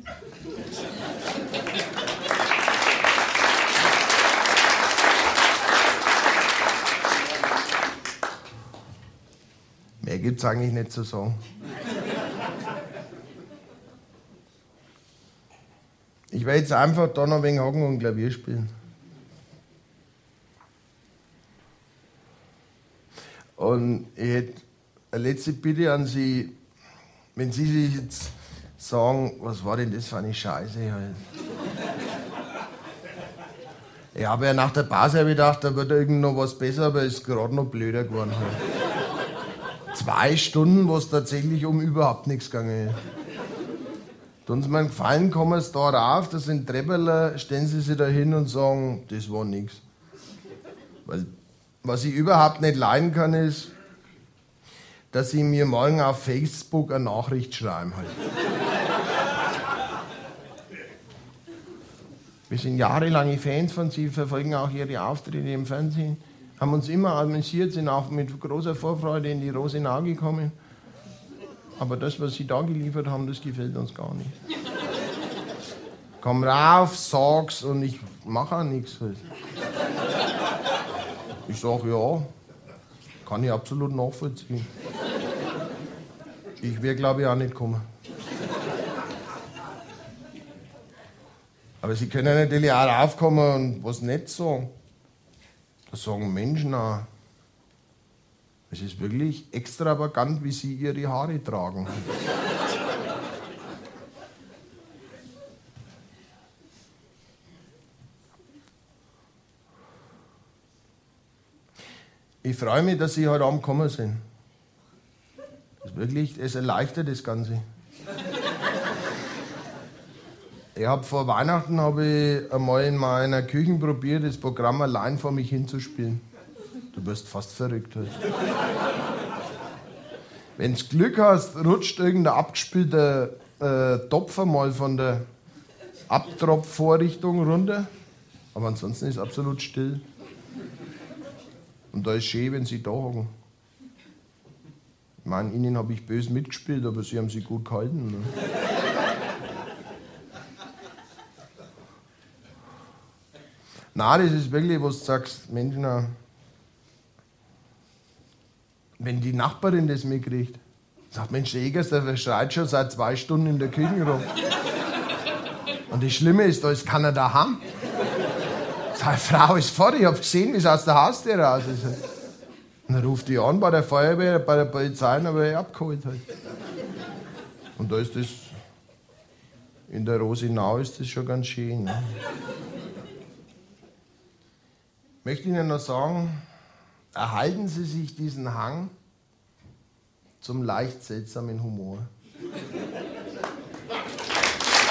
Mehr gibt es eigentlich nicht zu sagen. Ich werde jetzt einfach da noch ein wenig hocken und Klavier spielen. Und ich hätte eine letzte Bitte an Sie, wenn Sie sich jetzt sagen, was war denn das für eine Scheiße halt. Ich habe ja nach der Pause gedacht, da wird irgend noch was besser, aber es ist gerade noch blöder geworden halt. 2 Stunden, wo es tatsächlich um überhaupt nichts gegangen ist. Tun Sie mir einen Gefallen, kommen Sie da rauf, das sind Trepperler, stellen Sie sich da hin und sagen, das war nichts. Weil was ich überhaupt nicht leiden kann, ist, dass Sie mir morgen auf Facebook eine Nachricht schreiben halt. Wir sind jahrelange Fans von Sie, verfolgen auch Ihre Auftritte im Fernsehen, haben uns immer amüsiert, sind auch mit großer Vorfreude in die Rosenau gekommen. Aber das, was Sie da geliefert haben, das gefällt uns gar nicht. Komm rauf, sag's und ich mache auch nichts halt. Ich sag ja, kann ich absolut nachvollziehen. Ich wäre, glaube ich, auch nicht kommen. Aber Sie können natürlich auch raufkommen und was nicht sagen. Da sagen Menschen auch, es ist wirklich extravagant, wie Sie Ihre Haare tragen. Ich freue mich, dass Sie heute Abend gekommen sind. Das ist wirklich, es erleichtert das Ganze. Vor Weihnachten habe ich einmal in meiner Küche probiert, das Programm allein vor mich hinzuspielen. Du wirst fast verrückt heute. Wenn du Glück hast, rutscht irgendein abgespülter Topf mal von der Abtropfvorrichtung runter. Aber ansonsten ist es absolut still. Und da ist schön, wenn Sie da hocken. Ich meine, Ihnen habe ich böse mitgespielt, aber Sie haben sich gut gehalten. Ne? Nein, das ist wirklich, was du sagst, Menschen, wenn die Nachbarin das mitkriegt, sagt, Mensch, der Egers, der schreit schon seit 2 Stunden in der Küche rum. Und das Schlimme ist, da ist keiner daheim. Seine Frau ist fort, ich habe gesehen, wie es aus der Haustür raus ist. Und dann ruft die an bei der Feuerwehr, bei der Polizei, und habe ich abgeholt. Halt. Und da ist das, in der Rosenau ist das schon ganz schön. Ne? Ich möchte Ihnen noch sagen, erhalten Sie sich diesen Hang zum leicht seltsamen Humor.